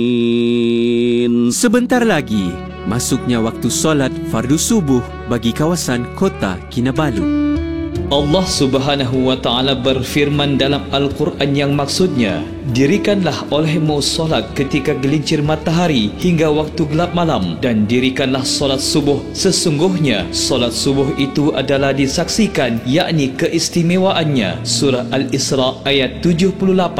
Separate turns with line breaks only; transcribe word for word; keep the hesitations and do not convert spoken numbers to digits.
Sebentar lagi, masuknya waktu solat fardu subuh bagi kawasan kota Kinabalu.
Allah Subhanahu wa Ta'ala berfirman dalam Al-Quran yang maksudnya, dirikanlah olehmu solat ketika gelincir matahari hingga waktu gelap malam, dan dirikanlah solat subuh. Sesungguhnya solat subuh itu adalah disaksikan, yakni keistimewaannya. Surah Al-Isra ayat tujuh puluh lapan.